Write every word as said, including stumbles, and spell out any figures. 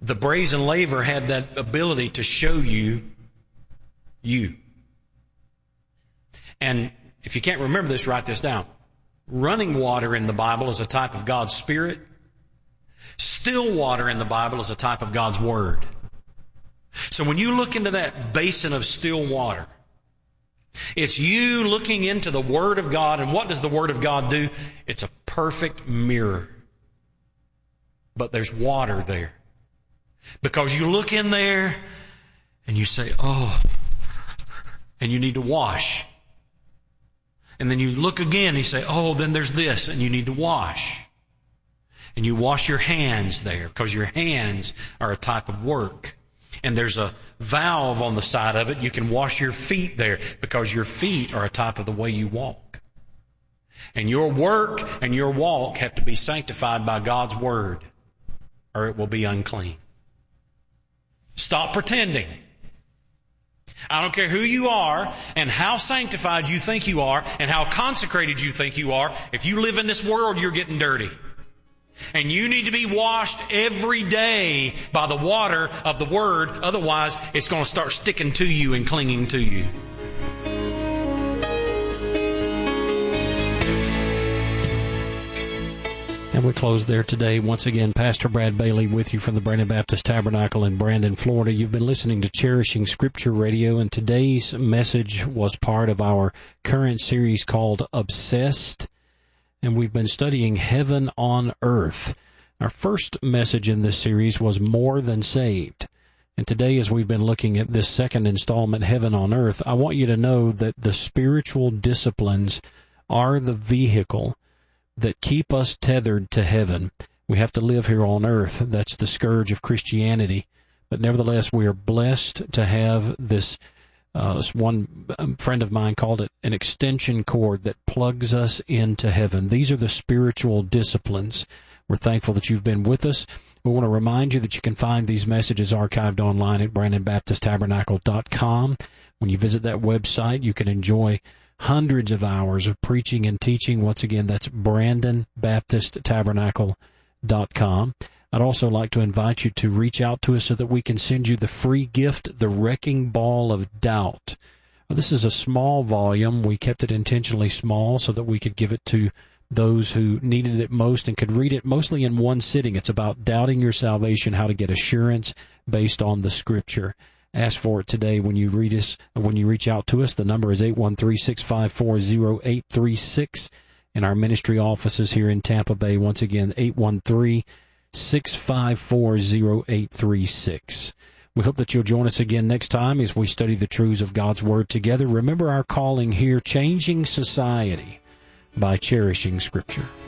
The brazen laver had that ability to show you you. And if you can't remember this, write this down. Running water in the Bible is a type of God's Spirit. Still water in the Bible is a type of God's Word. So when you look into that basin of still water, it's you looking into the Word of God. And what does the Word of God do? It's a perfect mirror. But there's water there. Because you look in there and you say, oh, and you need to wash. And then you look again and you say, oh, then there's this, and you need to wash. And you wash your hands there, because your hands are a type of work. And there's a valve on the side of it. You can wash your feet there, because your feet are a type of the way you walk. And your work and your walk have to be sanctified by God's Word, or it will be unclean. Stop pretending. I don't care who you are and how sanctified you think you are and how consecrated you think you are. If you live in this world, you're getting dirty. And you need to be washed every day by the water of the Word. Otherwise, it's going to start sticking to you and clinging to you. And we close there today. Once again, Pastor Brad Bailey with you from the Brandon Baptist Tabernacle in Brandon, Florida. You've been listening to Cherishing Scripture Radio, and today's message was part of our current series called Obsessed, and we've been studying Heaven on Earth. Our first message in this series was More Than Saved. And today, as we've been looking at this second installment, Heaven on Earth, I want you to know that the spiritual disciplines are the vehicle that keep us tethered to heaven. We have to live here on earth. That's the scourge of Christianity. But nevertheless, we are blessed to have this, uh, one friend of mine called it an extension cord that plugs us into heaven. These are the spiritual disciplines. We're thankful that you've been with us. We want to remind you that you can find these messages archived online at brandon baptist tabernacle dot com. When you visit that website, you can enjoy hundreds of hours of preaching and teaching. Once again, that's brandon baptist tabernacle dot com. I'd also like to invite you to reach out to us so that we can send you the free gift, The Wrecking Ball of Doubt. Now, this is a small volume. We kept it intentionally small so that we could give it to those who needed it most and could read it mostly in one sitting. It's about doubting your salvation, how to get assurance based on the Scripture. Ask for it today when you read us, when you reach out to us. The number is eight one three, six five four, zero eight three six. In our ministry offices here in Tampa Bay, once again, eight one three, six five four, zero eight three six. We hope that you'll join us again next time as we study the truths of God's Word together. Remember our calling here, changing society by cherishing Scripture.